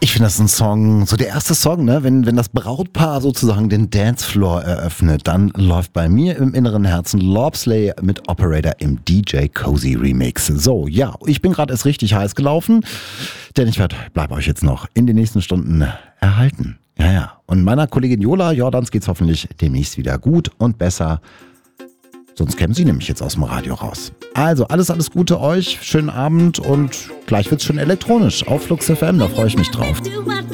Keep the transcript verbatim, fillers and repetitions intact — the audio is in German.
Ich finde das ein Song, so der erste Song, ne? Wenn, wenn das Brautpaar sozusagen den Dancefloor eröffnet, dann läuft bei mir im inneren Herzen Lobsley mit Operator im D J Cozy Remix. So, ja, ich bin gerade erst richtig heiß gelaufen, denn ich werde, bleib euch jetzt noch in den nächsten Stunden erhalten. Ja, ja. Und meiner Kollegin Jola Jordans geht's hoffentlich demnächst wieder gut und besser. Sonst kämen sie nämlich jetzt aus dem Radio raus. Also, alles, alles Gute euch, schönen Abend und gleich wird's schon elektronisch auf Flux F M, da freue ich mich drauf.